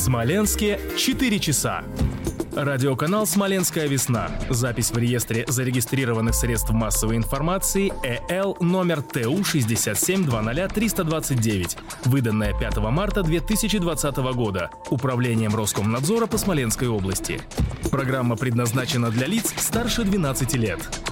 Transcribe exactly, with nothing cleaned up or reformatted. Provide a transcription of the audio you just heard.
Смоленске четыре часа. Радиоканал «Смоленская весна». Запись в реестре зарегистрированных средств массовой информации Э Л номер Т У шестьдесят семь двадцать триста двадцать девять, выданная пятого марта две тысячи двадцатого года Управлением Роскомнадзора по Смоленской области. Программа предназначена для лиц старше двенадцати лет.